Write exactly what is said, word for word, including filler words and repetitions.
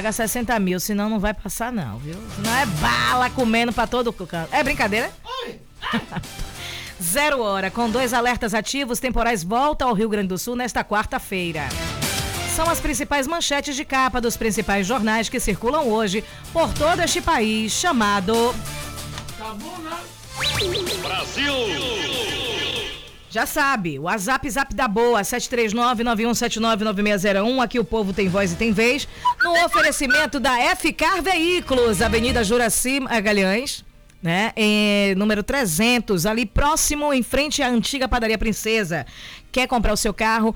paga sessenta mil, senão não vai passar não, viu? Não é bala comendo pra todo canto. É brincadeira? Zero hora, com dois alertas ativos, temporais volta ao Rio Grande do Sul nesta quarta-feira. São as principais manchetes de capa dos principais jornais que circulam hoje por todo este país, chamado... Brasil! Já sabe, o WhatsApp Zap da Boa, sete três nove, nove um sete nove, nove seis zero um. Aqui o povo tem voz e tem vez. No oferecimento da F-Car Veículos, Avenida Juraci Magalhães, né? Em, número trezentos, ali próximo, em frente à antiga Padaria Princesa. Quer comprar o seu carro?